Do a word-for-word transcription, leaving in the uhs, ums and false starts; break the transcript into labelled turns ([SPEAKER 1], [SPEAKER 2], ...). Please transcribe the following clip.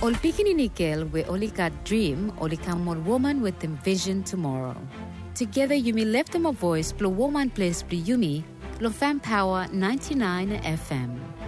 [SPEAKER 1] Ol pikini nikel we olika dream olika mon woman with them vision tomorrow. Together you may lift them a voice, blow woman place, blow yumi, lo fam power ninety-nine F M.